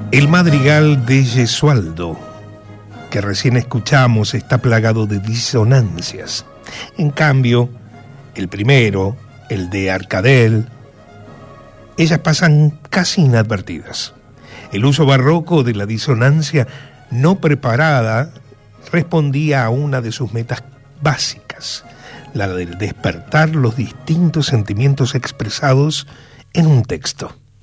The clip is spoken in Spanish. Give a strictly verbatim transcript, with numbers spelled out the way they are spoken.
El madrigal de Gesualdo, que recién escuchamos, está plagado de disonancias. En cambio, el primero, el de Arcadel, ellas pasan casi inadvertidas. El uso barroco de la disonancia no preparada respondía a una de sus metas básicas, la del despertar los distintos sentimientos expresados en un texto.